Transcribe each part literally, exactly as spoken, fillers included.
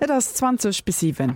Et ass zwanzig bis sieben.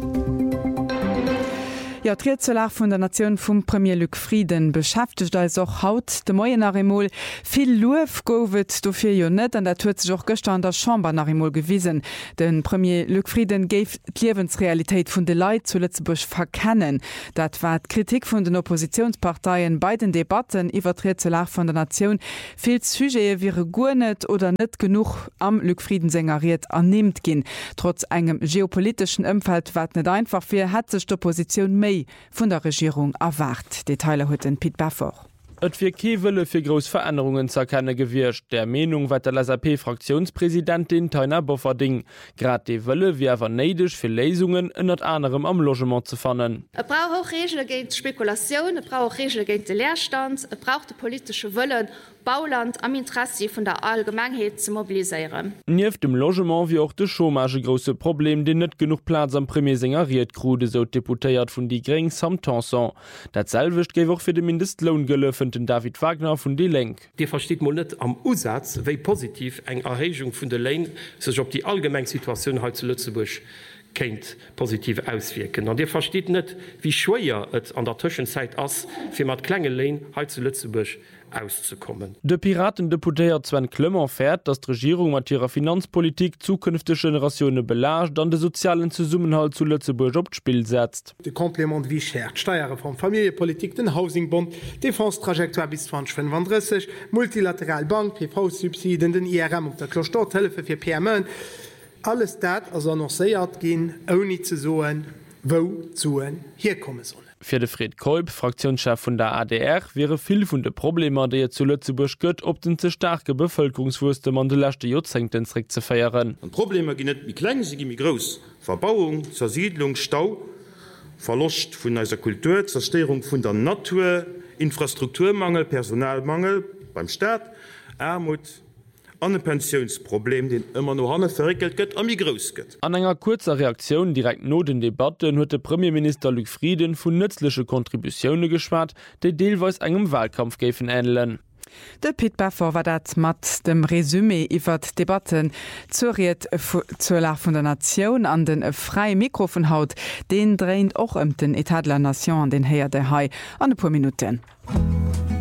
Ja, die Rätselach von der Nation vom Premier Luc Frieden beschäftigt als auch haut de Moien nach Emol viel Luuf gowet dofir jo net an der hue sich auch gestern an der Chamber nach Emol gewiesen. Den Premier Luc Frieden gave die Lebensrealität vun de Leiit zu Lützeburg verkennen. Dat war d Kritik vun den Oppositionsparteien bei den Debatten iwwer d Rätselach von der Nation viel Suje wie gunet oder net genug am Luc Frieden sengeriert annimmt gin. Trotz engem geopolitischen Umfeld wat net einfach fir hat sich d'Opposition méi vun der Regierung erwart. Detailer huet den Piet Baffer. Et fir Kewelle fir Gros Veränderungen zerkenne gewircht. Der Menung wat der L S P-Fraktionspräsidentin Taina Bofferding. Grad de Wëlle wie awer neidech fir Lesungen ënnert anderem am Logement zu fannen. Er braucht auch Regeln gegen Spekulation, er braucht auch Regeln gegen den Leerstand, er braucht politische Wöllen, Bauland am Interesse von der Allgemeinheit zu mobilisieren. Nief dem Logement wie auch de Chômage grosse Problem, den net genug Platz am Premier sengeriert krude so deputéiert vun die Greng Sam Tanson. Datselwicht géif auch fir de Mindestlohn gelöffen den David Wagner vun die Lenk. Dir versteht man net am Usatz, wéi positiv eng Erregung vun de Lane sech op die Allgemeinsituation he zu Lützeburg kennt positiv auswirken. Und Dir versteht net, wie schwéier et an der Tschenzeit ass fir mat klenge Lane he zu Lützeburg auszukommen. De Piraten deputéiert Sven Klömmer fährt, dass die Regierung mat ihrer Finanzpolitik zukünftige Generationen belagt, an den sozialen Zusammenhalt zu Lützeburg op Spiel setzt. De Komplement wie schert Steuerreform, Familienpolitik, den Housingbond, Defense-Trajektoire bis zwanzig fünfunddreißig, Multilateral Bank, P V-Subsidien, den I R M und der Klostorthilfe für P M N. Alles dat also noch seiert gehen, ohne zu soen, wo zuen hier kommen soll. Für de Fred Kolb, Fraktionschef von der A D R, wäre viel von de Probleme, die zu Lützeburg gött, ob den zu starke Bevölkerungswurste man de letzte Jahrzehnte zu feiern. Und Probleme gehen nicht wie klein, sie gehen wie groß. Verbauung, Zersiedlung, Stau, Verlust von unserer Kultur, Zerstörung von der Natur, Infrastrukturmangel, Personalmangel beim Staat, Armut, an ein Pensionsproblem, den immer noch an verrickelt gëtt, am groß gëtt. An enger kurzer Reaktion direkt no den Debatten huet der Premierminister Luc Frieden vun nützliche Kontributionen geschwart, die deelweis engem Wahlkampf géfen ähneln. De Piet Baffer war dat mat dem Resümé iwwer d Debatten zuriert zur La vun der Nation an den freie Mikrofon haut, den dreint och ëm den Etat de la Nation an den Herr der Hai an e paar Minuten.